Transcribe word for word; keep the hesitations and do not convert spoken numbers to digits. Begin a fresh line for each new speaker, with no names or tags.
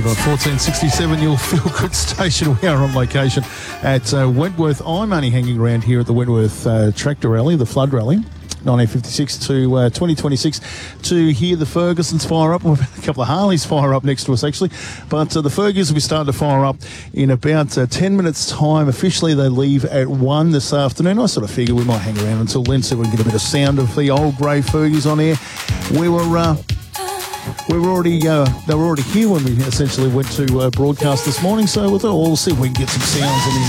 on fourteen sixty-seven, your Feel Good station. We are on location at uh, Wentworth. I'm only hanging around here at the Wentworth uh, Tractor Rally, the Flood Rally, nineteen fifty-six to uh, twenty twenty-six, to hear the Fergusons fire up. We've had a couple of Harleys fire up next to us, actually. But uh, the Fergusons will be starting to fire up in about uh, ten minutes' time. Officially, they leave at one this afternoon. I sort of figure we might hang around until then so we can get a bit of sound of the old grey Fergies on air. We were... Uh, We were already, uh, they were already here when we essentially went to uh, broadcast this morning, so we'll, we'll see if we can get some sounds in the